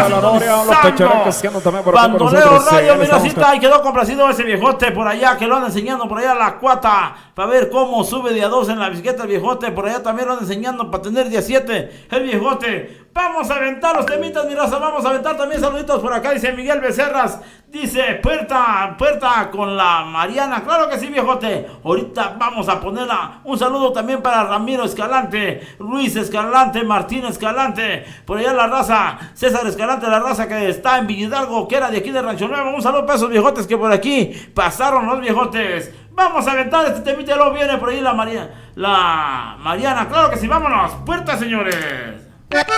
ya sintonizando. Bandoleo Radio, mira, si está, y quedó complacido ese viejote por allá, que lo anda enseñando por allá la cuata, para ver cómo sube de a 2 en la bicicleta el viejote, por allá también lo anda enseñando para tener de a 7 el viejote. Vamos a aventar los temitas, mi raza, vamos a aventar también saluditos por acá, dice Miguel Becerras, dice, puerta con la Mariana, claro que sí, viejote, ahorita vamos a ponerla, un saludo también para Ramiro Escalante, Luis Escalante, Martín Escalante, por allá la raza, César Escalante, la raza que está en Villadalgo, que era de aquí de Rancho Nuevo, un saludo para esos viejotes que por aquí pasaron los viejotes. Vamos a aventar este temita, luego viene por ahí la Mariana, claro que sí, vámonos, puerta, señores.